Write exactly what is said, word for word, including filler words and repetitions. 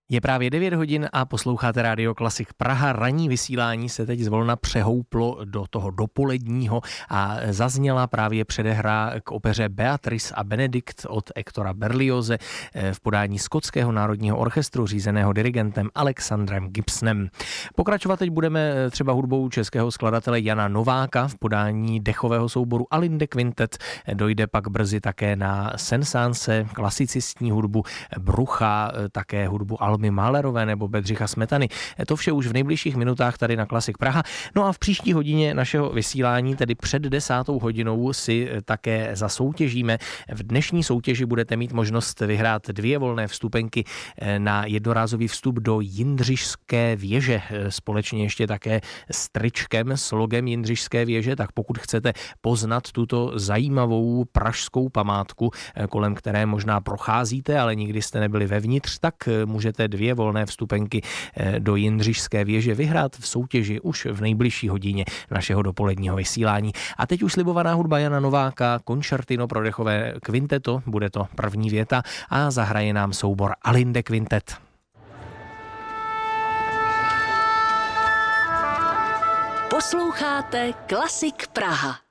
Je právě devět hodin a posloucháte Rádio Klasik Praha. Ranní vysílání se teď zvolna přehouplo do toho dopoledního a zazněla právě předehra k opeře Beatrice a Benedikt od Hectora Berlioze v podání Skotského národního orchestru řízeného dirigentem Alexandrem Gibsonem. Pokračovat teď budeme třeba hudbou českého skladatele Jana Nováka v podání dechového souboru Alinde Quintet. Dojde pak brzy také na Saint-Saënse, klasicistní hudbu Brucha, také hudbu Almy Mahlerové nebo Bedřicha Smetany. To vše už v nejbližších minutách tady na Klasik Praha. No a v příští hodině našeho vysílání, tedy před desátou hodinou, si také zasoutěžíme. V dnešní soutěži budete mít možnost vyhrát dvě volné vstupenky na jednorázový vstup do Jindřišské věže. Společně ještě také s tričkem s logem Jindřišské věže, tak pokud chcete poznat tuto zajímavou pražskou památku, kolem které možná procházíte, ale nikdy jste nebyli vevnitř, tak můžete dvě volné vstupenky do Jindřišské věže vyhrát v soutěži už v nejbližší hodině našeho dopoledního vysílání. A teď už slibovaná hudba Jana Nováka, koncertino pro dechové kvinteto, bude to první věta a zahraje nám soubor Alinde Quintet. Posloucháte Klasik Praha.